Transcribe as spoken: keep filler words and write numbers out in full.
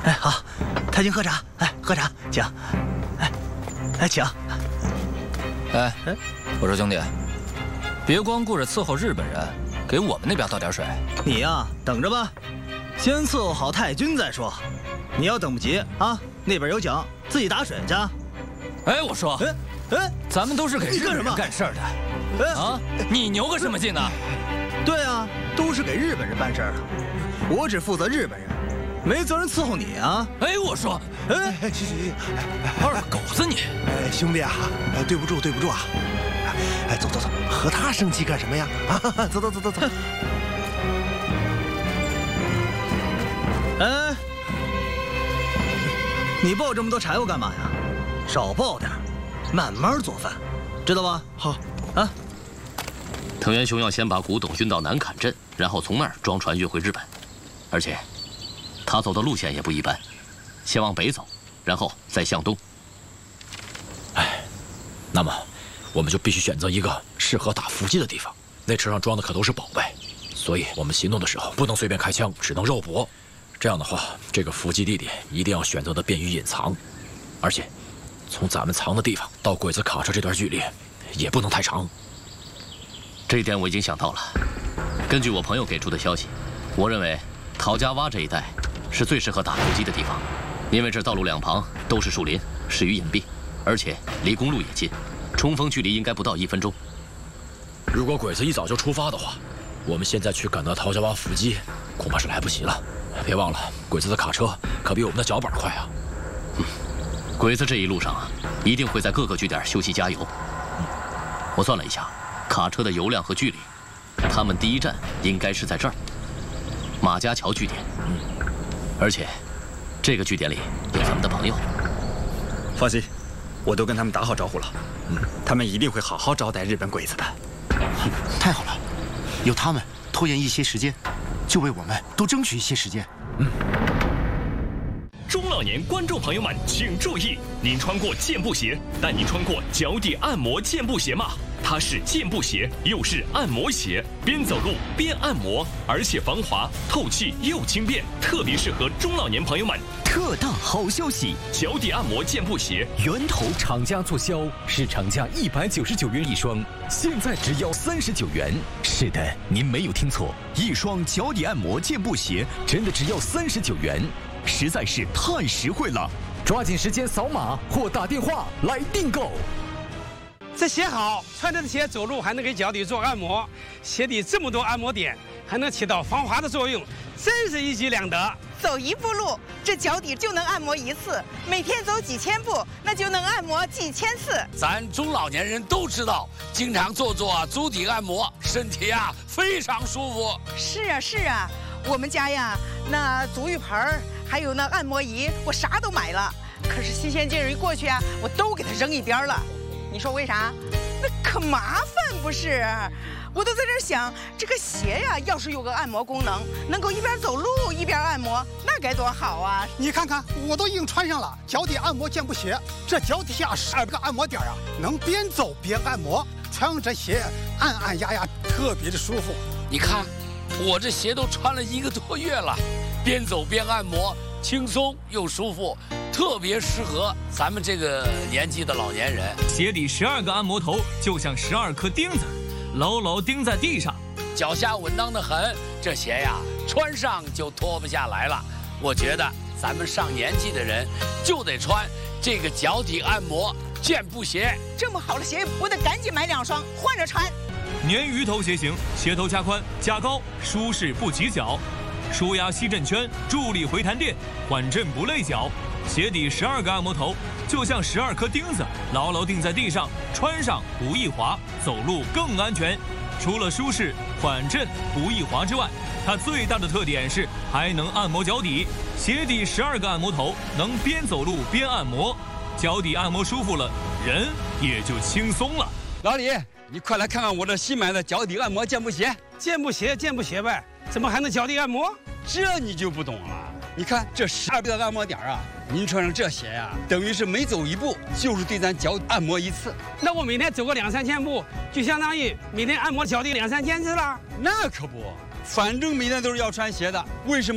哎，好，太君喝茶，哎，喝茶，请，哎，哎，请。 哎，我说兄弟，别光顾着伺候日本人，给我们那边倒点水。 你呀，等着吧，先伺候好太君再说。你要等不及啊，那边有奖，自己打水去。 哎，我说， 哎哎， 咱们都是给日本人干事儿的， 哎啊，你牛个什么劲呢？ 对啊，都是给日本人办事儿的，我只负责日本人，没责任伺候你啊。 哎，我说， 哎， 行行行， 二狗子你！ 哎，兄弟啊，哎，对不住对不住啊！哎，走走走，和他生气干什么呀？啊，走走走走走。 哎，你抱这么多柴火干嘛呀？少抱点，慢慢做饭，知道吧？ 好， 啊。 藤原雄要先把古董运到南坎镇，然后从那儿装船运回日本，而且他走的路线也不一般，先往北走，然后再向东。 哎，那么我们就必须选择一个适合打伏击的地方。那车上装的可都是宝贝，所以我们行动的时候不能随便开枪，只能肉搏。这样的话，这个伏击地点一定要选择的便于隐藏，而且从咱们藏的地方到鬼子卡车这段距离也不能太长。 这一点我已经想到了。根据我朋友给出的消息，我认为陶家洼这一带是最适合打伏击的地方，因为这道路两旁都是树林，适于隐蔽，而且离公路也近，冲锋距离应该不到一分钟。 如果鬼子一早就出发的话，我们现在去赶到陶家洼伏击，恐怕是来不及了。别忘了，鬼子的卡车可比我们的脚板快啊！ 嗯，鬼子这一路上啊，一定会在各个据点休息加油。嗯，我算了一下，卡车的油量和距离，他们第一站应该是在这儿，马家桥据点。嗯，而且这个据点里有咱们的朋友。 放心，我都跟他们打好招呼了。嗯，他们一定会好好招待日本鬼子的。 太好了，有他们拖延一些时间，就为我们多争取一些时间。嗯。 中老年观众朋友们请注意，您穿过健步鞋，但您穿过脚底按摩健步鞋吗？它是健步鞋，又是按摩鞋，边走路边按摩，而且防滑、透气又轻便，特别适合中老年朋友们。 特大好消息！ 脚底按摩健步鞋源头厂家促销，市场价一百九十九元一双，现在只要三十九元。是的，您没有听错，一双脚底按摩健步鞋真的只要三十九元，实在是太实惠了！抓紧时间扫码或打电话来订购。 这鞋好，穿着的鞋走路还能给脚底做按摩，鞋底这么多按摩点，还能起到防滑的作用，真是一举两得。 走一步路，这脚底就能按摩一次；每天走几千步，那就能按摩几千次。 咱中老年人都知道，经常做做足底按摩，身体啊非常舒服。 是啊是啊，我们家呀，那足浴盆还有那按摩仪，我啥都买了。可是新鲜劲儿一过去啊，我都给它扔一边了。你说为啥？那可麻烦不是？我都在这想，这个鞋呀，要是有个按摩功能，能够一边走路一边按摩，那该多好啊！ 你看看，我都已经穿上了脚底按摩健步鞋，这脚底下十二个按摩点啊，能边走边按摩，穿上这鞋按按压压，特别的舒服。 你看，我这鞋都穿了一个多月了，边走边按摩，轻松又舒服。特别适合咱们这个年纪的老年人。 鞋底十二个按摩头就像十二颗钉子，牢牢钉在地上， 脚下稳当的很。这鞋呀，穿上就脱不下来了。我觉得咱们上年纪的人就得穿这个脚底按摩健步鞋。 这么好的鞋，我得赶紧买两双换着穿。 鲶鱼头鞋型，鞋头加宽加高，舒适不挤脚，舒压吸震圈，助力回弹垫，缓震不累脚。鞋底十二个按摩头，就像十二颗钉子，牢牢钉在地上，穿上不易滑，走路更安全。除了舒适、缓震、不易滑之外，它最大的特点是还能按摩脚底。鞋底十二个按摩头，能边走路边按摩，脚底按摩舒服了，人也就轻松了。 老李，你快来看看我这新买的脚底按摩健步鞋。 健步鞋，健步鞋呗，怎么还能脚底按摩？ 这你就不懂了。你看这十二个按摩点啊，您穿上这鞋呀、啊，等于是每走一步就是对咱脚按摩一次。 那我每天走个两三千步，就相当于每天按摩脚底两三千次了。 那可不，反正每天都是要穿鞋的，为什么？